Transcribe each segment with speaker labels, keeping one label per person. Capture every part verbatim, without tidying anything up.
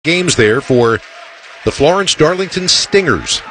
Speaker 1: games there for the Florence Darlington Stingers.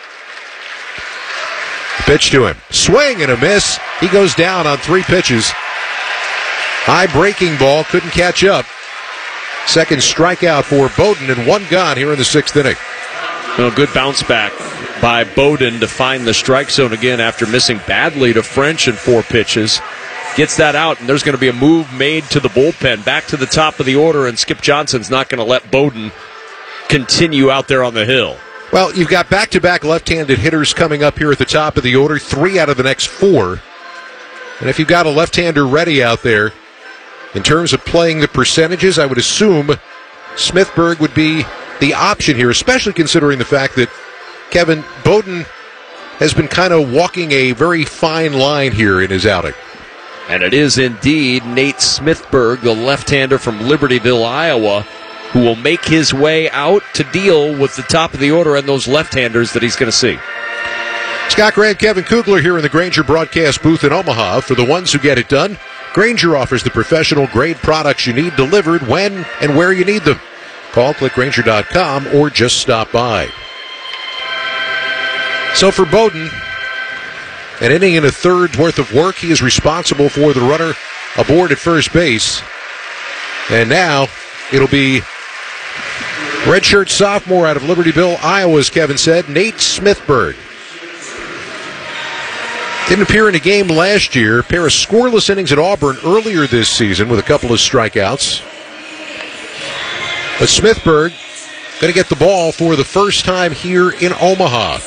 Speaker 1: Pitch to him. Swing and a miss. He goes down on three pitches. High breaking ball. Couldn't catch up. Second strikeout for Bowden and one gone here in the sixth inning.
Speaker 2: Well, good bounce back by Bowden to find the strike zone again after missing badly to French in four pitches. Gets that out, and there's going to be a move made to the bullpen, back to the top of the order, and Skip Johnson's not going to let Bowden continue out there on the hill.
Speaker 1: Well, you've got back-to-back left-handed hitters coming up here at the top of the order, three out of the next four. And if you've got a left-hander ready out there, in terms of playing the percentages, I would assume Smithburg would be the option here, especially considering the fact that Kevin Bowden has been kind of walking a very fine line here in his outing.
Speaker 2: And it is indeed Nate Smithburg, the left-hander from Libertyville, Iowa, who will make his way out to deal with the top of the order and those left-handers that he's going to see.
Speaker 1: Scott Graham, Kevin Kugler here in the Grainger broadcast booth in Omaha. For the ones who get it done, Grainger offers the professional-grade products you need delivered when and where you need them. Call, click Grainger dot com, or just stop by. So for Bowden, an inning and a third's worth of work. He is responsible for the runner aboard at first base. And now it'll be redshirt sophomore out of Libertyville, Iowa, as Kevin said, Nate Smithburg. Didn't appear in a game last year. A pair of scoreless innings at Auburn earlier this season with a couple of strikeouts. But Smithburg going to get the ball for the first time here in Omaha.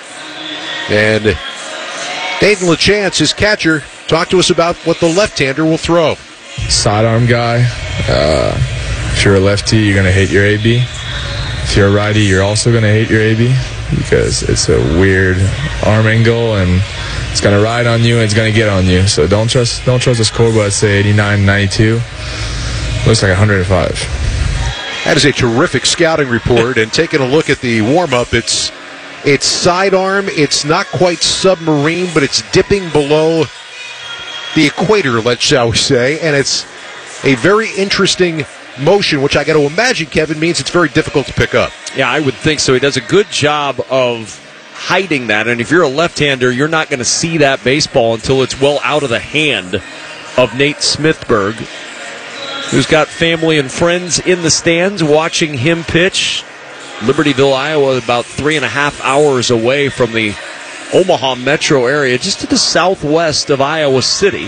Speaker 1: And Nathan LaChance, his catcher, talked to us about what the left-hander will throw.
Speaker 3: Sidearm guy. Uh, if you're a lefty, you're going to hate your A B. If you're a righty, you're also going to hate your A B because it's a weird arm angle and it's going to ride on you and it's going to get on you. So don't trust don't trust the scoreboard at, say, eighty-nine, ninety-two. Looks like one hundred five.
Speaker 1: That is a terrific scouting report. And taking a look at the warm-up, it's it's sidearm. It's not quite submarine, but it's dipping below the equator, let's shall we say. And it's a very interesting motion, which I got to imagine, Kevin, means it's very difficult to pick up.
Speaker 2: Yeah, I would think so. He does a good job of hiding that. And if you're a left-hander, you're not going to see that baseball until it's well out of the hand of Nate Smithburg, who's got family and friends in the stands watching him pitch. Libertyville, Iowa, about three and a half hours away from the Omaha metro area, just to the southwest of Iowa City.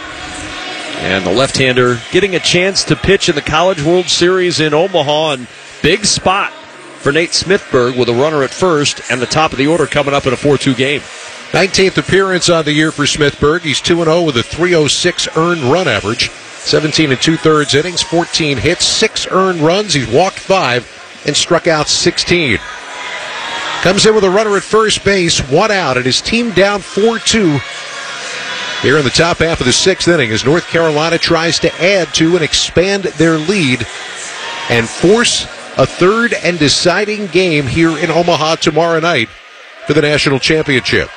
Speaker 2: And the left-hander getting a chance to pitch in the College World Series in Omaha, and big spot for Nate Smithburg with a runner at first and the top of the order coming up in a four two game.
Speaker 1: nineteenth appearance on the year for Smithburg. He's two and oh with a three oh six earned run average. seventeen and two-thirds innings, fourteen hits, six earned runs. He's walked five and struck out sixteen. Comes in with a runner at first base, one out, and his team down four two here in the top half of the sixth inning as North Carolina tries to add to and expand their lead and force a third and deciding game here in Omaha tomorrow night for the national championship.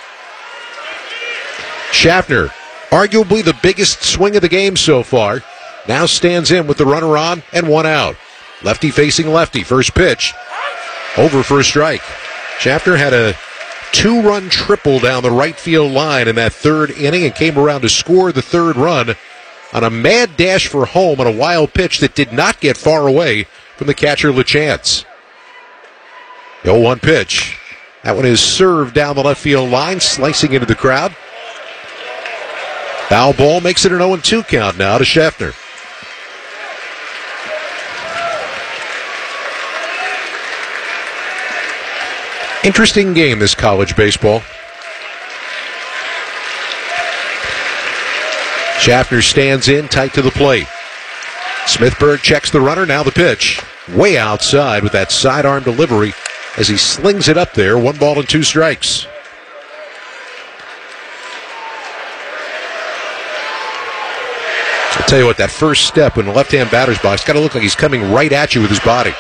Speaker 1: Schaffner, arguably the biggest swing of the game so far, now stands in with the runner on and one out. Lefty facing lefty. First pitch, over for a strike. Schaffner had a two-run triple down the right field line in that third inning and came around to score the third run on a mad dash for home on a wild pitch that did not get far away from the catcher LaChance. The oh one pitch. That one is served down the left field line, slicing into the crowd. Foul ball makes it an oh two count now to Schaffner. Interesting game, this college baseball. Schaffner stands in, tight to the plate. Smithburg checks the runner, now the pitch. Way outside with that sidearm delivery as he slings it up there. One ball and two strikes. I'll tell you what, that first step in the left-hand batter's box got to look like he's coming right at you with his body.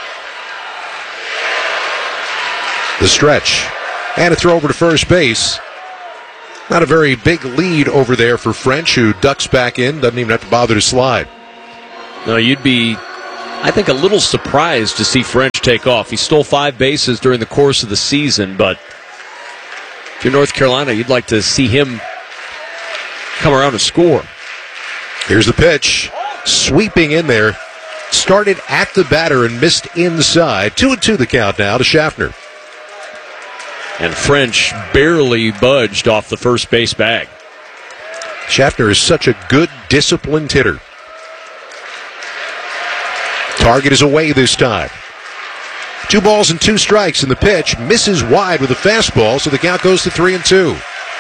Speaker 1: The stretch. And a throw over to first base. Not a very big lead over there for French, who ducks back in. Doesn't even have to bother to slide.
Speaker 2: No, you'd be I think, a little surprised to see French take off. He stole five bases during the course of the season, but if you're North Carolina, you'd like to see him come around and score.
Speaker 1: Here's the pitch. Sweeping in there. Started at the batter and missed inside. Two and two the count now to Schaffner.
Speaker 2: And French barely budged off the first base bag.
Speaker 1: Schaffner is such a good, disciplined hitter. Target is away this time. Two balls and two strikes, and the pitch misses wide with a fastball, so the count goes to three and two.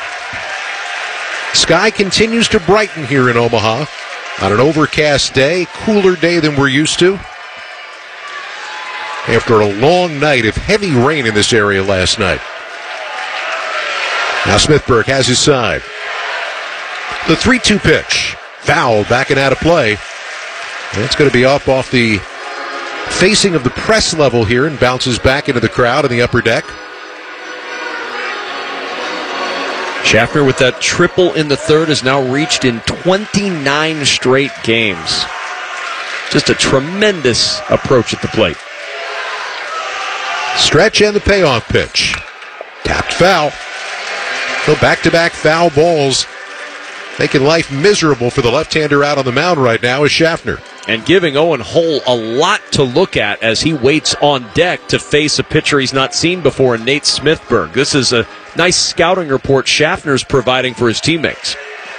Speaker 1: Sky continues to brighten here in Omaha on an overcast day, cooler day than we're used to. After a long night of heavy rain in this area last night. Now Smithburg has his side. The three two pitch. Foul, backing out of play. And it's going to be up off the facing of the press level here and bounces back into the crowd in the upper deck.
Speaker 2: Schaffner with that triple in the third has now reached in twenty-nine straight games. Just a tremendous approach at the plate.
Speaker 1: Stretch and the payoff pitch. Tapped foul. So back-to-back foul balls, making life miserable for the left-hander out on the mound right now is Schaffner.
Speaker 2: And giving Owen Hull a lot to look at as he waits on deck to face a pitcher he's not seen before in Nate Smithburg. This is a nice scouting report Schaffner's providing for his teammates.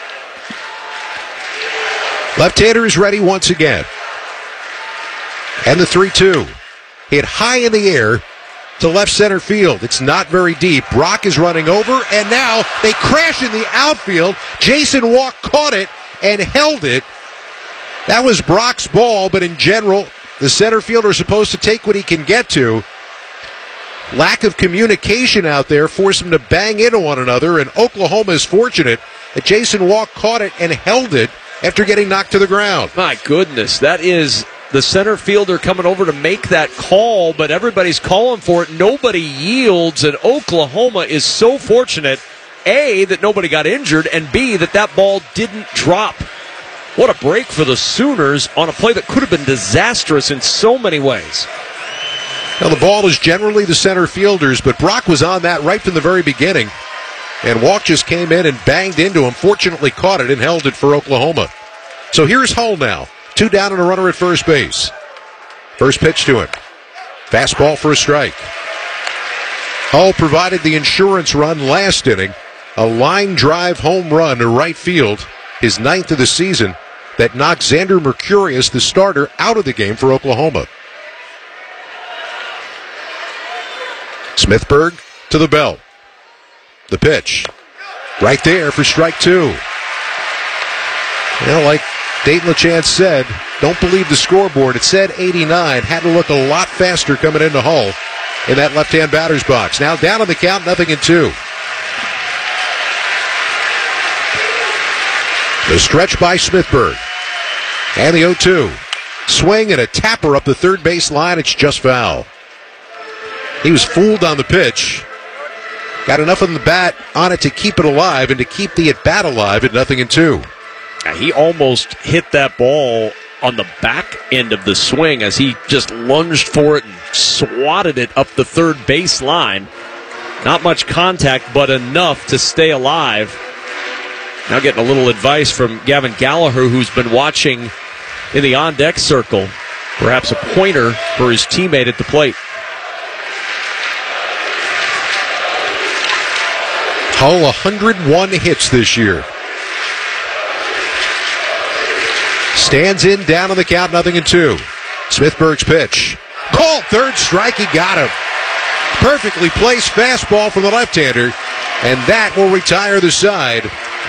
Speaker 1: Left-hander is ready once again. And the three two. Hit high in the air to left center field. It's not very deep. Brock is running over, and now they crash in the outfield. Jason Walk caught it and held it. That was Brock's ball, but in general, the center fielder is supposed to take what he can get to. Lack of communication out there forced them to bang into one another, and Oklahoma is fortunate that Jason Walk caught it and held it after getting knocked to the ground.
Speaker 2: My goodness, that is the center fielder coming over to make that call, but everybody's calling for it. Nobody yields, and Oklahoma is so fortunate, A, that nobody got injured, and B, that that ball didn't drop. What a break for the Sooners on a play that could have been disastrous in so many ways.
Speaker 1: Now, the ball is generally the center fielder's, but Brock was on that right from the very beginning, and Walk just came in and banged into him, fortunately caught it and held it for Oklahoma. So here's Hull now. Two down and a runner at first base. First pitch to him. Fastball for a strike. Hull provided the insurance run last inning. A line drive home run to right field, his ninth of the season, that knocked Xander Mercurius, the starter, out of the game for Oklahoma. Smithburg to the belt. The pitch. Right there for strike two. Well, like Dayton LeChance said, don't believe the scoreboard. It said eighty-nine. Had to look a lot faster coming into Hull in that left-hand batter's box. Now down on the count, nothing in two. The stretch by Smithburg. And the oh two. Swing and a tapper up the third base line. It's just foul. He was fooled on the pitch. Got enough on the bat on it to keep it alive and to keep the at-bat alive at nothing in two.
Speaker 2: He almost hit that ball on the back end of the swing as he just lunged for it and swatted it up the third base line. Not much contact, but enough to stay alive. Now getting a little advice from Gavin Gallagher, who's been watching in the on-deck circle. Perhaps a pointer for his teammate at the plate.
Speaker 1: Hull one hundred one hits this year. Stands in, down on the count, nothing in two. Smithburg's pitch. Called third strike, he got him. Perfectly placed fastball from the left-hander, and that will retire the side.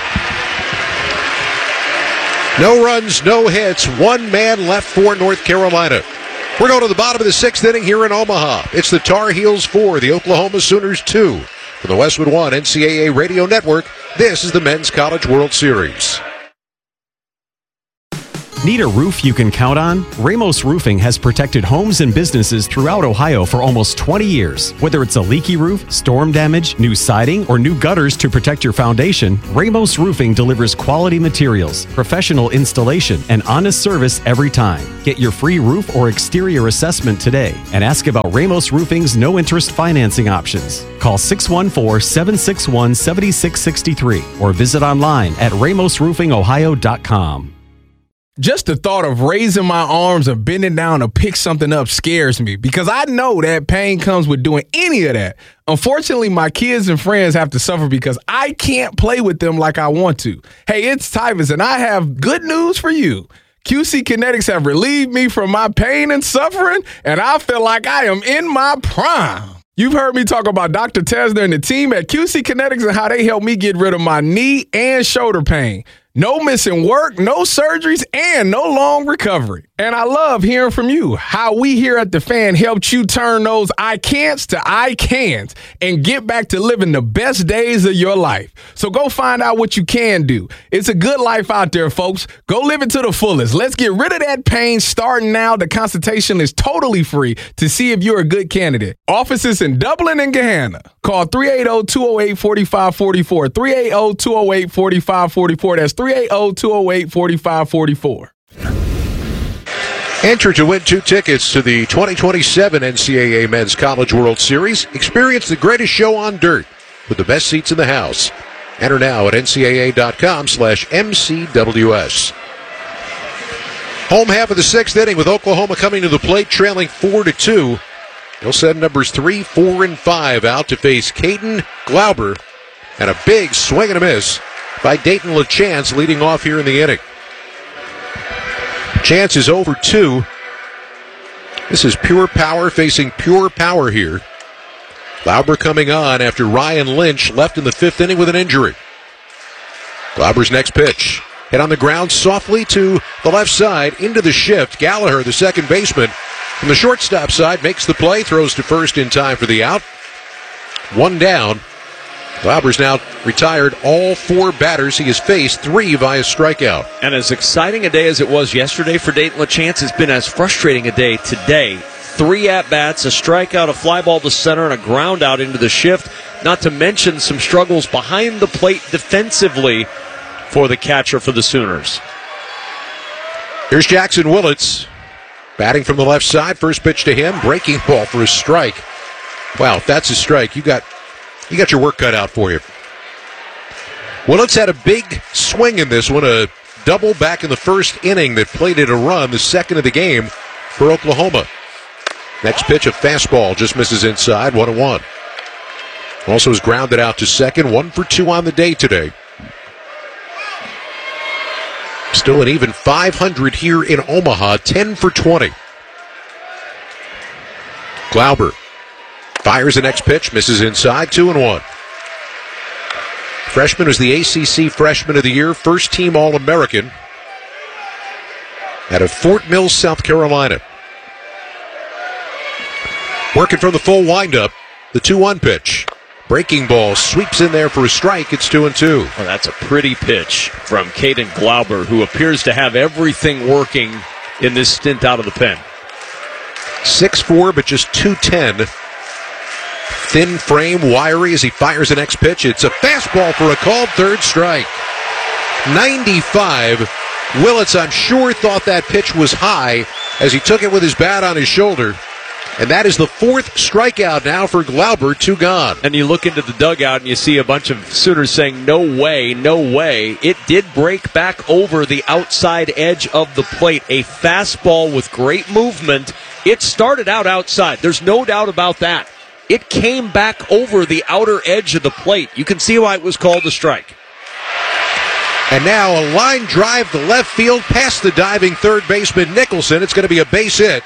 Speaker 1: No runs, no hits, one man left for North Carolina. We're going to the bottom of the sixth inning here in Omaha. It's the Tar Heels four, the Oklahoma Sooners two. From the Westwood One N C double A Radio Network, this is the Men's College World Series.
Speaker 4: Need a roof you can count on? Ramos Roofing has protected homes and businesses throughout Ohio for almost twenty years. Whether it's a leaky roof, storm damage, new siding, or new gutters to protect your foundation, Ramos Roofing delivers quality materials, professional installation, and honest service every time. Get your free roof or exterior assessment today and ask about Ramos Roofing's no-interest financing options. Call six one four, seven six one, seven six six three or visit online at ramos roofing ohio dot com.
Speaker 5: Just the thought of raising my arms or bending down to pick something up scares me because I know that pain comes with doing any of that. Unfortunately, my kids and friends have to suffer because I can't play with them like I want to. Hey, it's Tyvus, and I have good news for you. Q C Kinetics have relieved me from my pain and suffering, and I feel like I am in my prime. You've heard me talk about Doctor Tesner and the team at Q C Kinetics and how they helped me get rid of my knee and shoulder pain. No missing work, no surgeries, and no long recovery. And I love hearing from you, how we here at The Fan helped you turn those I can'ts to I can'ts and get back to living the best days of your life. So go find out what you can do. It's a good life out there, folks. Go live it to the fullest. Let's get rid of that pain starting now. The consultation is totally free to see if you're a good candidate. Offices in Dublin and Gahanna. Call three eight zero, two zero eight, four five four four, three eight zero, two zero eight, four five four four. That's three eight zero, two zero eight, four five four four.
Speaker 1: Enter to win two tickets to the twenty twenty-seven N C double A Men's College World Series. Experience the greatest show on dirt with the best seats in the house. Enter now at N C double A dot com slash M C W S. Home half of the sixth inning with Oklahoma coming to the plate, trailing four to two. They'll send numbers three, four, and five out to face Caden Glauber, and a big swing and a miss by Dayton LaChance leading off here in the inning. Chance is over two. This is pure power facing pure power here. Glauber coming on after Ryan Lynch left in the fifth inning with an injury. Glauber's next pitch. Hit on the ground softly to the left side into the shift. Gallagher, the second baseman, from the shortstop side, makes the play, throws to first in time for the out. One down. Glauber's now retired all four batters he has faced, three via strikeout.
Speaker 2: And as exciting a day as it was yesterday for Dayton LaChance, it's been as frustrating a day today. Three at-bats, a strikeout, a fly ball to center, and a ground out into the shift, not to mention some struggles behind the plate defensively for the catcher for the Sooners.
Speaker 1: Here's Jackson Willits, batting from the left side. First pitch to him, breaking ball for a strike. Wow, if that's a strike, you got you got your work cut out for you. Willits had a big swing in this one, a double back in the first inning that plated a run, the second of the game for Oklahoma. Next pitch, a fastball, just misses inside, one and one. Also is grounded out to second, one for two on the day today. Still an even five hundred here in Omaha, ten for twenty. Glauber fires the next pitch, misses inside, two and one. Freshman was the A C C Freshman of the Year, first team All-American out of Fort Mill, South Carolina. Working from the full windup, the two one pitch. Breaking ball sweeps in there for a strike. It's two and two.
Speaker 2: Well, that's a pretty pitch from Caden Glauber, who appears to have everything working in this stint out of the pen.
Speaker 1: six four, but just two ten. Thin frame, wiry as he fires the next pitch. It's a fastball for a called third strike. ninety-five. Willits, I'm sure, thought that pitch was high as he took it with his bat on his shoulder. And that is the fourth strikeout now for Glauber, two gone.
Speaker 2: And you look into the dugout and you see a bunch of Sooners saying, no way, no way. It did break back over the outside edge of the plate. A fastball with great movement. It started out outside. There's no doubt about that. It came back over the outer edge of the plate. You can see why it was called a strike.
Speaker 1: And now a line drive to left field past the diving third baseman Nicholson. It's going to be a base hit.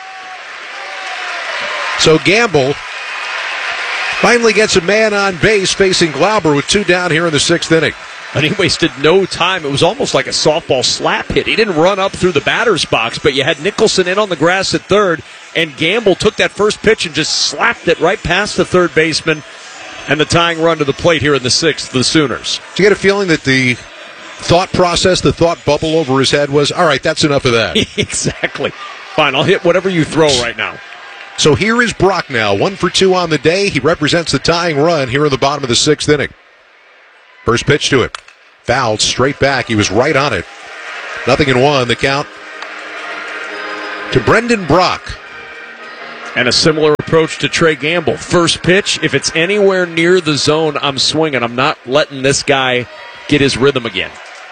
Speaker 1: So Gamble finally gets a man on base facing Glauber with two down here in the sixth inning.
Speaker 2: And he wasted no time. It was almost like a softball slap hit. He didn't run up through the batter's box, but you had Nicholson in on the grass at third, and Gamble took that first pitch and just slapped it right past the third baseman, and the tying run to the plate here in the sixth for the Sooners.
Speaker 1: Do you get a feeling that the thought process, the thought bubble over his head was, all right, that's enough of that.
Speaker 2: Exactly. Fine, I'll hit whatever you throw right now.
Speaker 1: So here is Brock now, one for two on the day. He represents the tying run here in the bottom of the sixth inning. First pitch to it. Fouled straight back. He was right on it. Nothing in one. The count to Brendan Brock.
Speaker 2: And a similar approach to Trey Gamble. First pitch, if it's anywhere near the zone, I'm swinging. I'm not letting this guy get his rhythm again.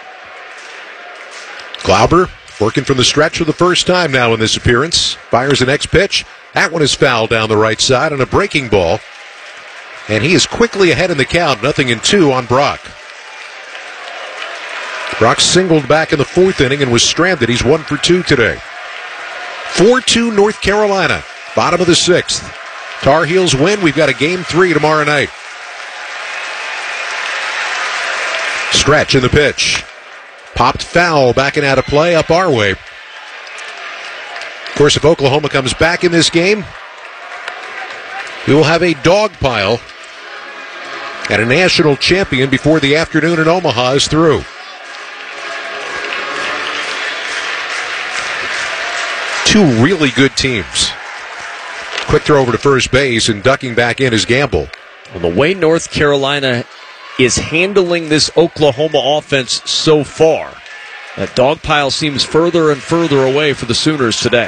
Speaker 1: Glauber working from the stretch for the first time now in this appearance. Fires the next pitch. That one is fouled down the right side on a breaking ball. And he is quickly ahead in the count. Nothing in two on Brock. Brock singled back in the fourth inning and was stranded. He's one for two today. four two North Carolina. Bottom of the sixth. Tar Heels win. We've got a game three tomorrow night. Stretch in the pitch. Popped foul, backing out of play, up our way. Of course, if Oklahoma comes back in this game, we will have a dog pile and a national champion before the afternoon in Omaha is through. Two really good teams. Quick throw over to first base, and ducking back in is Gamble.
Speaker 2: Well, the way North Carolina is handling this Oklahoma offense so far, that dog pile seems further and further away for the Sooners today.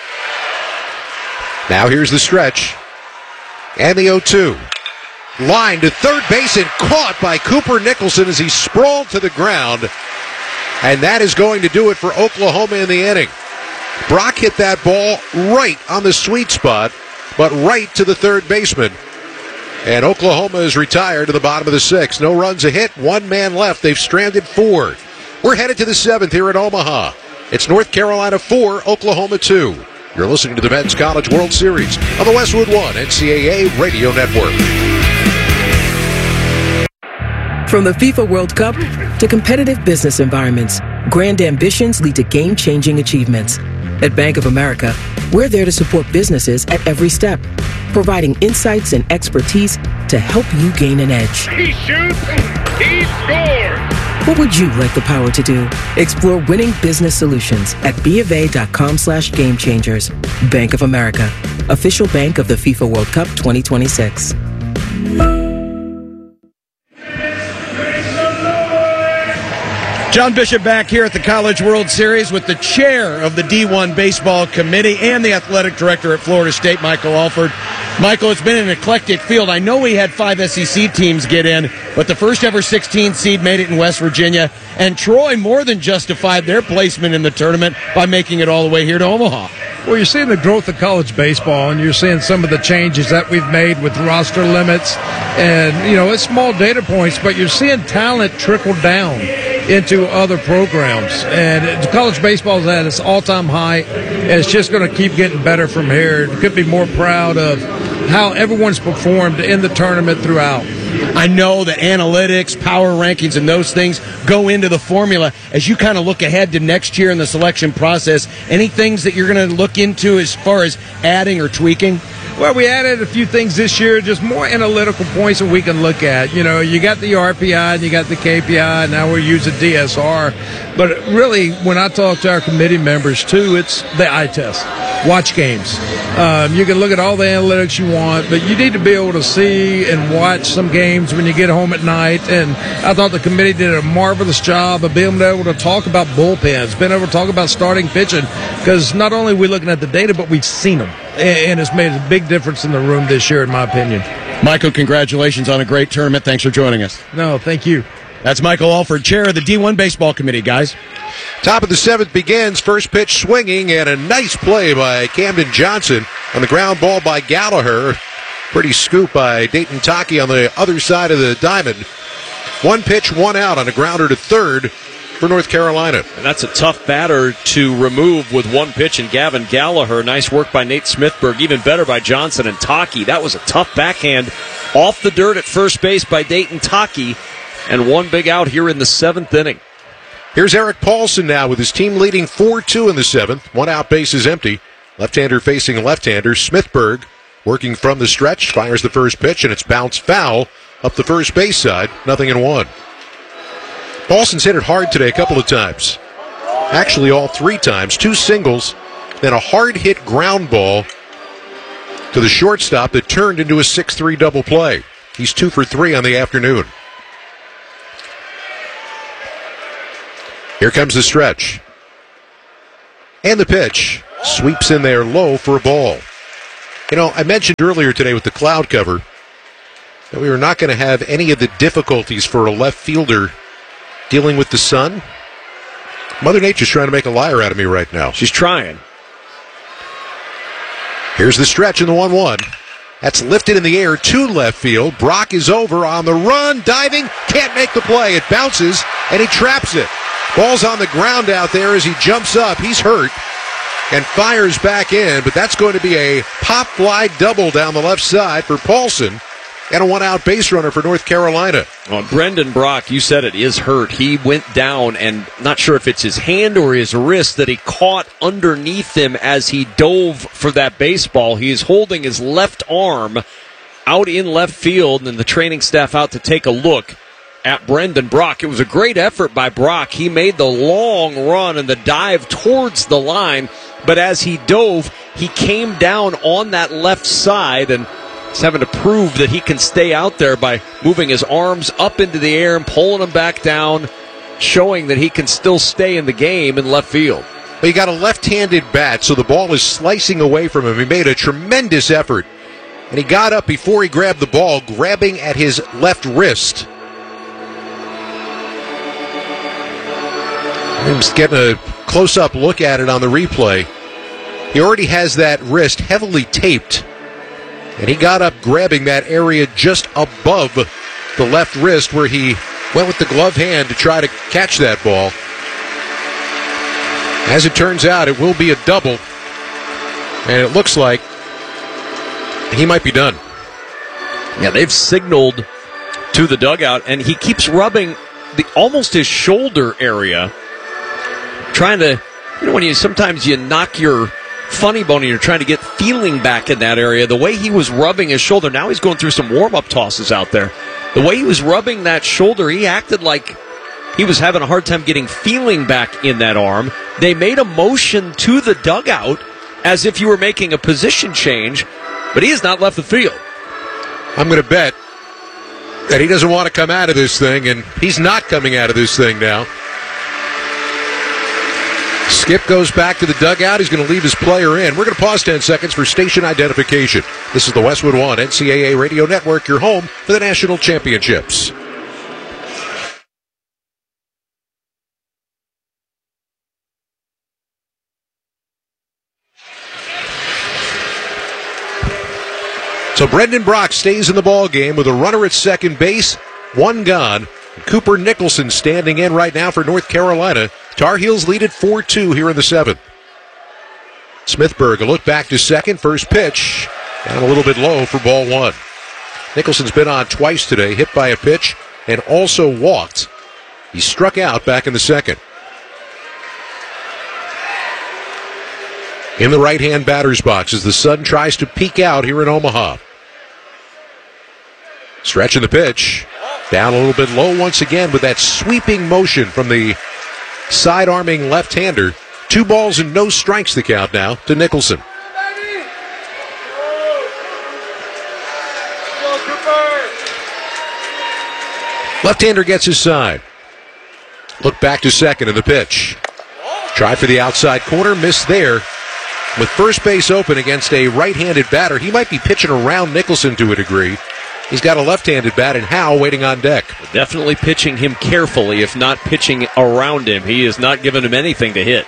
Speaker 1: Now here's the stretch. And the oh two. Line to third base and caught by Cooper Nicholson as he sprawled to the ground. And that is going to do it for Oklahoma in the inning. Brock hit that ball right on the sweet spot, but right to the third baseman. And Oklahoma is retired to the bottom of the sixth. No runs a hit, one man left. They've stranded four. We're headed to the seventh here at Omaha. It's North Carolina four, Oklahoma two. You're listening to the Men's College World Series on the Westwood One N C double A Radio Network.
Speaker 6: From the FIFA World Cup to competitive business environments, grand ambitions lead to game-changing achievements. At Bank of America, we're there to support businesses at every step, providing insights and expertise to help you gain an edge.
Speaker 7: He shoots, he scores!
Speaker 6: What would you like the power to do? Explore winning business solutions at bofa.com slash game changers. Bank of America, official bank of the FIFA World Cup twenty twenty-six.
Speaker 8: John Bishop back here at the College World Series with the chair of the D one Baseball Committee and the athletic director at Florida State, Michael Alford. Michael, it's been an eclectic field. I know we had five S E C teams get in, but the first ever sixteen seed made it in West Virginia, and Troy more than justified their placement in the tournament by making it all the way here to Omaha.
Speaker 9: Well, you're seeing the growth of college baseball, and you're seeing some of the changes that we've made with roster limits. And, you know, it's small data points, but you're seeing talent trickle down into other programs. And college baseball is at its all-time high, and it's just going to keep getting better from here. Could be more proud of how everyone's performed in the tournament throughout.
Speaker 8: I know that analytics, power rankings, and those things go into the formula. As you kind of look ahead to next year in the selection process, any things that you're going to look into as far as adding or tweaking?
Speaker 9: Well, we added a few things this year, just more analytical points that we can look at. You know, you got the R P I and you got the K P I, now we're using D S R. But really, when I talk to our committee members, too, it's the eye test. Watch games. Um, you can look at all the analytics you want, but you need to be able to see and watch some games when you get home at night. And I thought the committee did a marvelous job of being able to talk about bullpens, being able to talk about starting pitching, because not only are we looking at the data, but we've seen them. And it's made a big difference in the room this year, in my opinion.
Speaker 8: Michael, congratulations on a great tournament. Thanks for joining us.
Speaker 9: No, thank you.
Speaker 8: That's Michael Alford, chair of the D one Baseball Committee, guys.
Speaker 1: Top of the seventh begins. First pitch swinging, and a nice play by Camden Johnson on the ground ball by Gallagher. Pretty scoop by Dayton Taki on the other side of the diamond. One pitch, one out on a grounder to third for North Carolina.
Speaker 2: And that's a tough batter to remove with one pitch, and Gavin Gallagher. Nice work by Nate Smithberg. Even better by Johnson and Taki. That was a tough backhand off the dirt at first base by Dayton Taki. And one big out here in the seventh inning.
Speaker 1: Here's Eric Paulson now with his team leading four two in the seventh. One out, base is empty. Left-hander facing left-hander. Smithberg working from the stretch. Fires the first pitch, and it's bounced foul up the first base side. Nothing in one. Paulson's hit it hard today a couple of times. Actually, all three times. Two singles, then a hard-hit ground ball to the shortstop that turned into a six three double play. He's two for three on the afternoon. Here comes the stretch. And the pitch. Sweeps in there low for a ball. You know, I mentioned earlier today with the cloud cover that we were not going to have any of the difficulties for a left fielder dealing with the sun. Mother Nature's trying to make a liar out of me right now.
Speaker 2: She's trying.
Speaker 1: Here's the stretch in the one one. That's lifted in the air to left field. Brock is over on the run, diving, can't make the play. It bounces, and he traps it. Ball's on the ground out there as he jumps up. He's hurt and fires back in, but that's going to be a pop fly double down the left side for Paulson and a one-out base runner for North Carolina.
Speaker 2: Well, Brendan Brock, you said it, is hurt. He went down, and not sure if it's his hand or his wrist that he caught underneath him as he dove for that baseball. He is holding his left arm out in left field, and the training staff out to take a look at Brendan Brock. It was a great effort by Brock. He made the long run and the dive towards the line, but as he dove, he came down on that left side, and he's having to prove that he can stay out there by moving his arms up into the air and pulling them back down, showing that he can still stay in the game in left field.
Speaker 1: Well, he got a left-handed bat, so the ball is slicing away from him. He made a tremendous effort, and he got up before he grabbed the ball, grabbing at his left wrist. I'm just getting a close-up look at it on the replay. He already has that wrist heavily taped, and he got up grabbing that area just above the left wrist where he went with the glove hand to try to catch that ball. As it turns out, it will be a double, and it looks like he might be done.
Speaker 2: Yeah, they've signaled to the dugout, and he keeps rubbing the almost his shoulder area, trying to, you know, when you sometimes you knock your funny bone and you're trying to get feeling back in that area. The way he was rubbing his shoulder, now he's going through some warm-up tosses out there. The way he was rubbing that shoulder, he acted like he was having a hard time getting feeling back in that arm. They made a motion to the dugout as if you were making a position change, but he has not left the field.
Speaker 1: I'm going to bet that he doesn't want to come out of this thing, and he's not coming out of this thing now. Skip goes back to the dugout. He's going to leave his player in. We're going to pause ten seconds for station identification. This is the Westwood One N C double A Radio Network, your home for the national championships. So Brendan Brock stays in the ball game with a runner at second base, one gone. Cooper Nicholson standing in right now for North Carolina. Tar Heels lead at four two here in the seventh. Smithburg, a look back to second. First pitch, down a little bit low for ball one. Nicholson's been on twice today, hit by a pitch, and also walked. He struck out back in the second. In the right-hand batter's box as the sun tries to peek out here in Omaha. Stretching the pitch. Down a little bit low once again with that sweeping motion from the side-arming left-hander. Two balls and no strikes the count now to Nicholson. Left-hander gets his side. Look back to second in the pitch. Try for the outside corner, missed there. With first base open against a right-handed batter, he might be pitching around Nicholson to a degree. He's got a left-handed bat and Howe waiting on deck.
Speaker 2: Definitely pitching him carefully, if not pitching around him. He is not giving him anything to hit.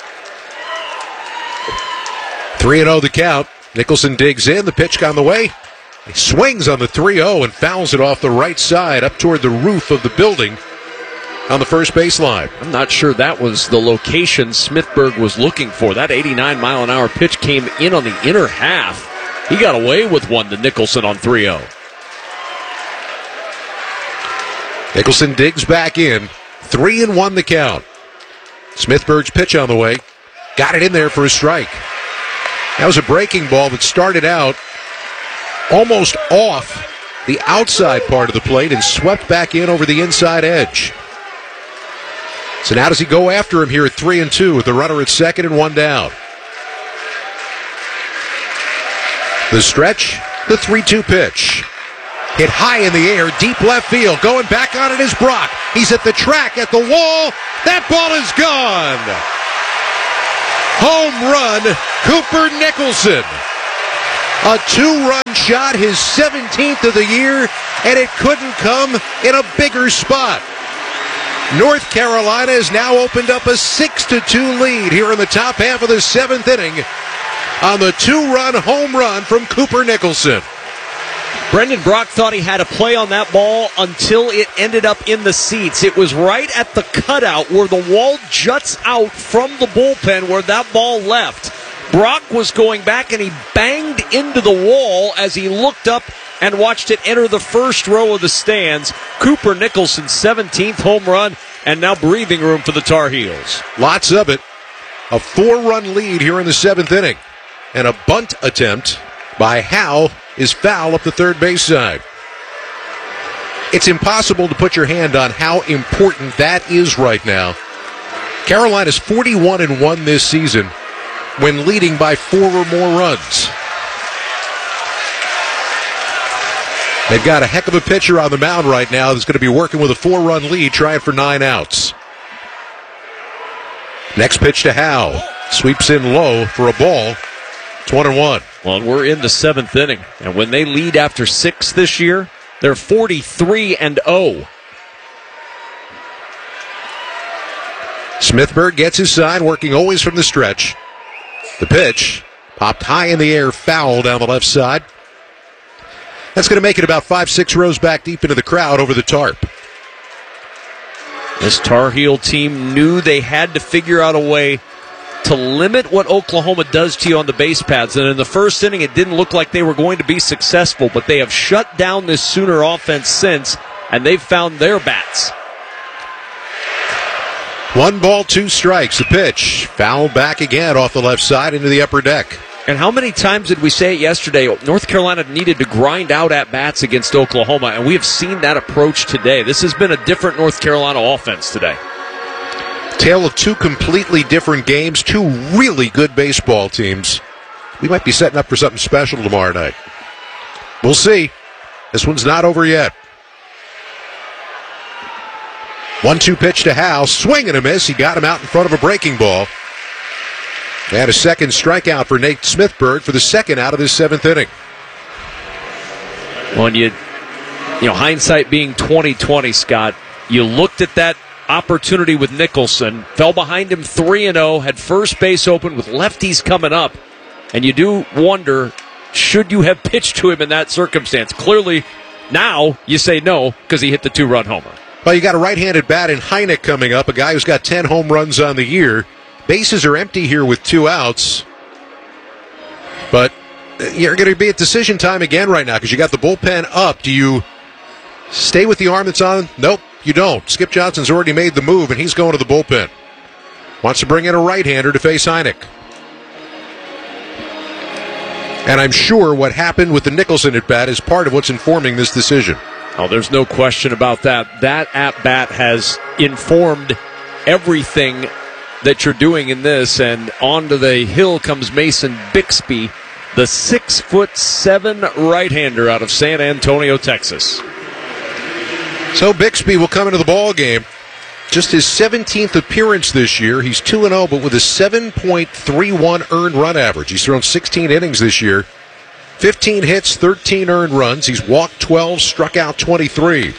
Speaker 1: three and oh the count. Nicholson digs in. The pitch on the way. He swings on the three oh and fouls it off the right side up toward the roof of the building on the first baseline.
Speaker 2: I'm not sure that was the location Smithburg was looking for. That eighty-nine mile an hour pitch came in on the inner half. He got away with one to Nicholson on three oh.
Speaker 1: Nicholson digs back in. Three and one the count. Smithburg's pitch on the way. Got it in there for a strike. That was a breaking ball that started out almost off the outside part of the plate and swept back in over the inside edge. So now does he go after him here at three and two with the runner at second and one down? The stretch, the three two pitch. Hit high in the air, deep left field. Going back on it is Brock. He's at the track, at the wall. That ball is gone. Home run, Cooper Nicholson. A two-run shot, his seventeenth of the year, and it couldn't come in a bigger spot. North Carolina has now opened up a six to two lead here in the top half of the seventh inning on the two-run home run from Cooper Nicholson.
Speaker 2: Brendan Brock thought he had a play on that ball until it ended up in the seats. It was right at the cutout where the wall juts out from the bullpen where that ball left. Brock was going back and he banged into the wall as he looked up and watched it enter the first row of the stands. Cooper Nicholson's seventeenth home run, and now breathing room for the Tar Heels.
Speaker 1: Lots of it. A four-run lead here in the seventh inning. And a bunt attempt by Howe is foul up the third base side. It's impossible to put your hand on how important that is right now. Carolina's forty-one and one this season when leading by four or more runs. They've got a heck of a pitcher on the mound right now that's going to be working with a four-run lead, trying for nine outs. Next pitch to Howe. Sweeps in low for a ball. It's one and one.
Speaker 2: Well, we're in the seventh inning, and when they lead after six this year, they're forty-three and oh.
Speaker 1: Smithburg gets his sign, working always from the stretch. The pitch popped high in the air, foul down the left side. That's going to make it about five, six rows back deep into the crowd over the tarp.
Speaker 2: This Tar Heel team knew they had to figure out a way to limit what Oklahoma does to you on the base paths. And in the first inning, it didn't look like they were going to be successful, but they have shut down this Sooner offense since, and they've found their bats.
Speaker 1: One ball, two strikes. The pitch fouled back again off the left side into the upper deck.
Speaker 2: And how many times did we say it yesterday? North Carolina needed to grind out at-bats against Oklahoma, and we have seen that approach today. This has been a different North Carolina offense today.
Speaker 1: Tale of two completely different games, two really good baseball teams. We might be setting up for something special tomorrow night. We'll see. This one's not over yet. one two pitch to Howe. Swing and a miss. He got him out in front of a breaking ball. They had a second strikeout for Nate Smithburg for the second out of this seventh inning.
Speaker 2: When you, you know, hindsight being twenty twenty, Scott, you looked at that opportunity with Nicholson, fell behind him three and oh, had first base open with lefties coming up, and you do wonder, should you have pitched to him in that circumstance? Clearly, now you say no because he hit the two-run homer.
Speaker 1: Well, you got a right-handed bat in Heineck coming up, a guy who's got ten home runs on the year. Bases are empty here with two outs. But you're going to be at decision time again right now because you got the bullpen up. Do you stay with the arm that's on? Nope, you don't. Skip Johnson's already made the move, and he's going to the bullpen. Wants to bring in a right-hander to face Heineck. And I'm sure what happened with the Nicholson at-bat is part of what's informing this decision.
Speaker 2: Oh, there's no question about that. That at-bat has informed everything that you're doing in this, and onto the hill comes Mason Bixby, the six foot seven right-hander out of San Antonio, Texas.
Speaker 1: So Bixby will come into the ball game. Just his seventeenth appearance this year. He's two and oh, but with a seven point three one earned run average. He's thrown sixteen innings this year. fifteen hits, thirteen earned runs. He's walked twelve, struck out twenty-three.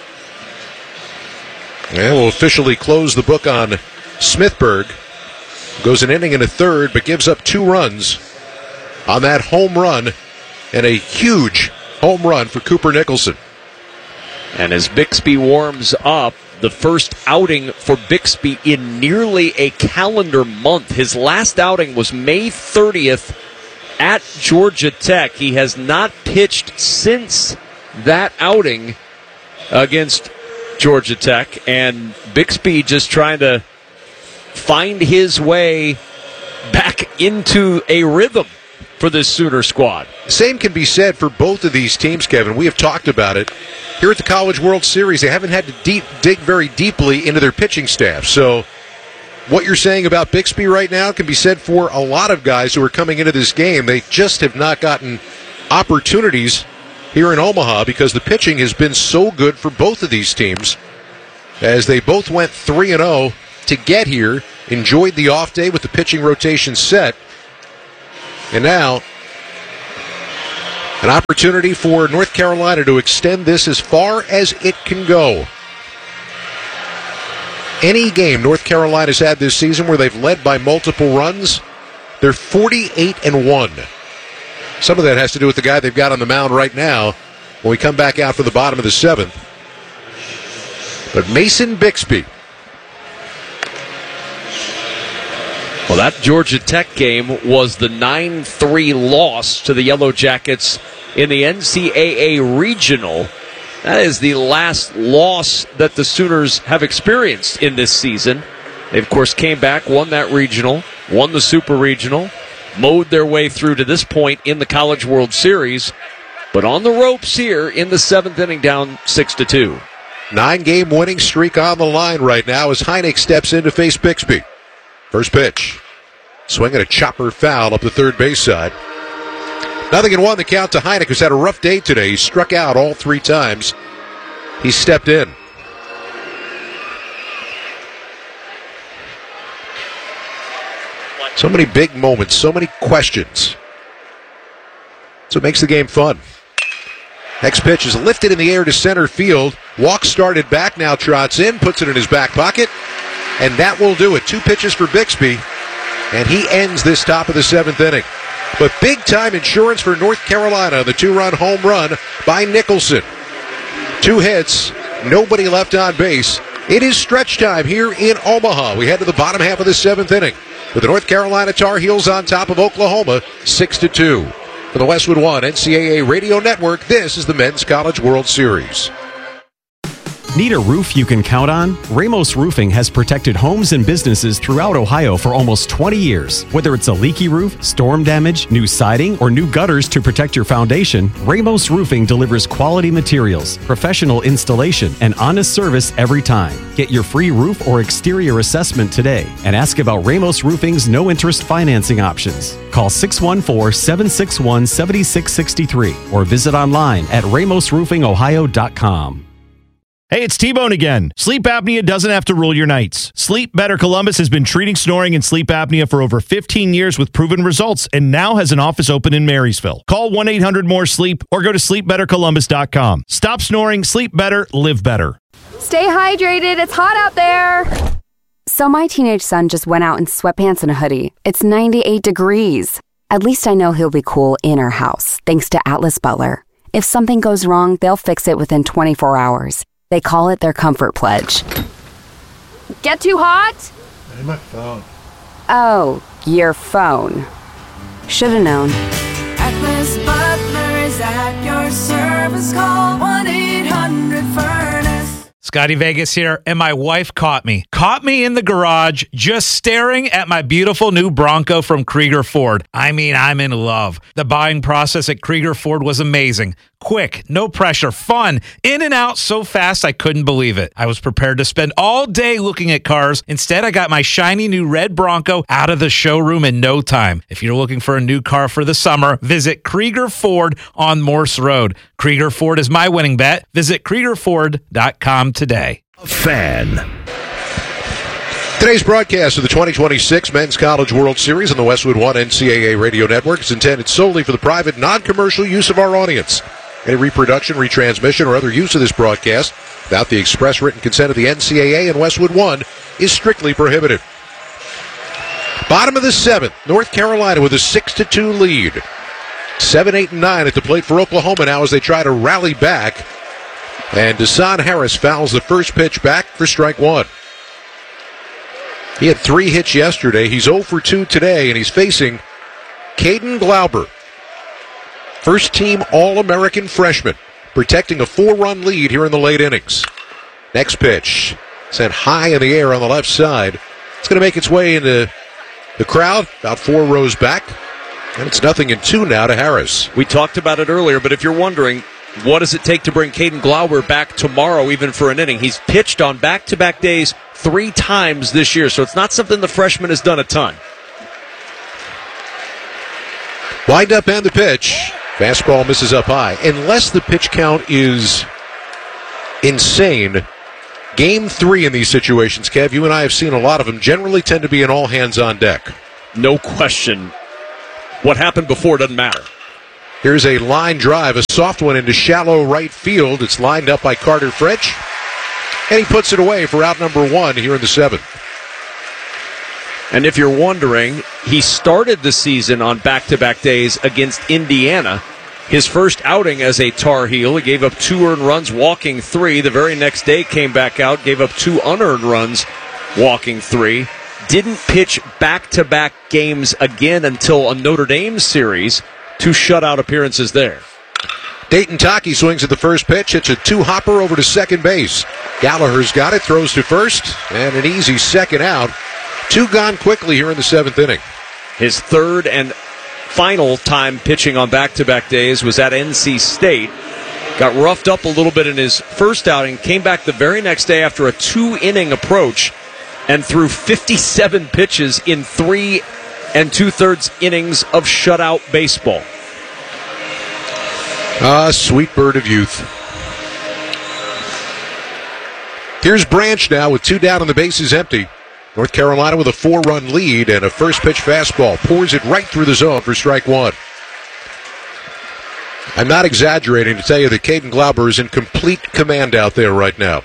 Speaker 1: And we'll officially close the book on Smithburg. Goes an inning and a third, but gives up two runs on that home run, and a huge home run for Cooper Nicholson.
Speaker 2: And as Bixby warms up, the first outing for Bixby in nearly a calendar month. His last outing was May thirtieth at Georgia Tech. He has not pitched since that outing against Georgia Tech, and Bixby just trying to find his way back into a rhythm for this Sooner squad.
Speaker 1: Same can be said for both of these teams, Kevin. We have talked about it. Here at the College World Series, they haven't had to deep, dig very deeply into their pitching staff. So what you're saying about Bixby right now can be said for a lot of guys who are coming into this game. They just have not gotten opportunities here in Omaha because the pitching has been so good for both of these teams as they both went three and oh to get here, enjoyed the off day with the pitching rotation set, and now an opportunity for North Carolina to extend this as far as it can go. Any game North Carolina's had this season where they've led by multiple runs, they're forty-eight and one. Some of that has to do with the guy they've got on the mound right now when we come back out for the bottom of the seventh. But Mason Bixby.
Speaker 2: Well, that Georgia Tech game was the nine three loss to the Yellow Jackets in the N C double A regional. That is the last loss that the Sooners have experienced in this season. They, of course, came back, won that regional, won the Super Regional, mowed their way through to this point in the College World Series, but on the ropes here in the seventh inning, down six to two.
Speaker 1: Nine-game winning streak on the line right now as Heineck steps in to face Bixby. First pitch. Swinging a chopper foul up the third base side. Nothing in one, the count to Heineck, who's had a rough day today. He struck out all three times. He stepped in. So many big moments, so many questions. So it makes the game fun. Next pitch is lifted in the air to center field. Walk started back, now trots in, puts it in his back pocket. And that will do it. Two pitches for Bixby, and he ends this top of the seventh inning. But big-time insurance for North Carolina, the two-run home run by Nicholson. Two hits, nobody left on base. It is stretch time here in Omaha. We head to the bottom half of the seventh inning with the North Carolina Tar Heels on top of Oklahoma, six to two. For the Westwood One N C double A Radio Network, this is the Men's College World Series.
Speaker 4: Need a roof you can count on? Ramos Roofing has protected homes and businesses throughout Ohio for almost twenty years. Whether it's a leaky roof, storm damage, new siding, or new gutters to protect your foundation, Ramos Roofing delivers quality materials, professional installation, and honest service every time. Get your free roof or exterior assessment today and ask about Ramos Roofing's no-interest financing options. Call six one four, seven six one, seven six six three or visit online at ramos roofing ohio dot com.
Speaker 10: Hey, it's T-Bone again. Sleep apnea doesn't have to rule your nights. Sleep Better Columbus has been treating snoring and sleep apnea for over fifteen years with proven results and now has an office open in Marysville. Call one eight hundred more sleep or go to sleep better columbus dot com. Stop snoring, sleep better, live better.
Speaker 11: Stay hydrated. It's hot out there. So my teenage son just went out in sweatpants and a hoodie. It's ninety-eight degrees. At least I know he'll be cool in our house, thanks to Atlas Butler. If something goes wrong, they'll fix it within twenty-four hours. They call it their comfort pledge. Get too hot?
Speaker 12: Hey, my phone.
Speaker 11: Oh, your phone. Should've known.
Speaker 13: Atlas Butler is at your service. Call one eight hundred furnace.
Speaker 14: Scotty Vegas here, and my wife caught me. Caught me in the garage just staring at my beautiful new Bronco from Krieger Ford. I mean, I'm in love. The buying process at Krieger Ford was amazing. Quick, no pressure, fun, in and out so fast I couldn't believe it. I was prepared to spend all day looking at cars. Instead, I got my shiny new red Bronco out of the showroom in no time. If you're looking for a new car for the summer, visit Krieger Ford on Morse Road. Krieger Ford is my winning bet. Visit krieger ford dot com today.
Speaker 1: Fan. Today's broadcast of the twenty twenty-six Men's College World Series on the Westwood One N C double A Radio Network is intended solely for the private, non-commercial use of our audience. Any reproduction, retransmission, or other use of this broadcast without the express written consent of the N C double A and Westwood One is strictly prohibited. Bottom of the seventh, North Carolina with a six to two lead. seven, eight, and nine at the plate for Oklahoma now as they try to rally back. And Desan Harris fouls the first pitch back for strike one. He had three hits yesterday. He's oh for two today, and he's facing Caden Glauber. First team All-American freshman, protecting a four-run lead here in the late innings. Next pitch, sent high in the air on the left side. It's going to make its way into the crowd, about four rows back. And it's nothing in two now to Harris.
Speaker 2: We talked about it earlier, but if you're wondering, what does it take to bring Caden Glauber back tomorrow, even for an inning? He's pitched on back-to-back days three times this year, so it's not something the freshman has done a ton.
Speaker 1: Wind up and the pitch. Fastball misses up high. Unless the pitch count is insane, game three in these situations, Kev, you and I have seen a lot of them, generally tend to be an all hands on deck.
Speaker 2: No question. What happened before doesn't matter.
Speaker 1: Here's a line drive, a soft one into shallow right field. It's lined up by Carter French, and he puts it away for out number one here in the seventh.
Speaker 2: And if you're wondering, he started the season on back-to-back days against Indiana. His first outing as a Tar Heel, he gave up two earned runs, walking three. The very next day came back out, gave up two unearned runs, walking three. Didn't pitch back-to-back games again until a Notre Dame series, two shutout appearances there.
Speaker 1: Dayton Taki swings at the first pitch. It's a two-hopper over to second base. Gallagher's got it, throws to first, and an easy second out. Two gone quickly here in the seventh inning.
Speaker 2: His third and final time pitching on back-to-back days was at N C State. Got roughed up a little bit in his first outing, came back the very next day after a two-inning approach, and threw fifty-seven pitches in three and two-thirds innings of shutout baseball.
Speaker 1: Ah, sweet bird of youth. Here's Branch now with two down and the bases empty. North Carolina with a four-run lead and a first-pitch fastball. Pours it right through the zone for strike one. I'm not exaggerating to tell you that Caden Glauber is in complete command out there right now.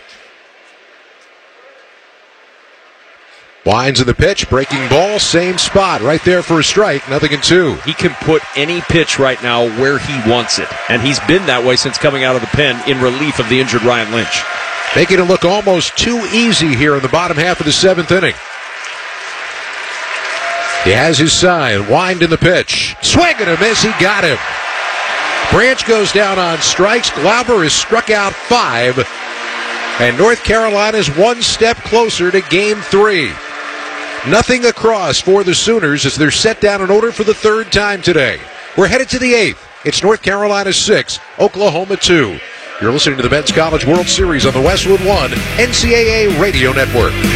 Speaker 1: Winds in the pitch, breaking ball, same spot, right there for a strike, nothing in two.
Speaker 2: He can put any pitch right now where he wants it, and he's been that way since coming out of the pen in relief of the injured Ryan Lynch.
Speaker 1: Making it look almost too easy here in the bottom half of the seventh inning. He has his sign, wind in the pitch. Swing and a miss, he got him. Branch goes down on strikes. Glauber has struck out five. And North Carolina's one step closer to game three. Nothing across for the Sooners as they're set down in order for the third time today. We're headed to the eighth. It's North Carolina six, Oklahoma two. You're listening to the Men's College World Series on the Westwood One N C double A Radio Network.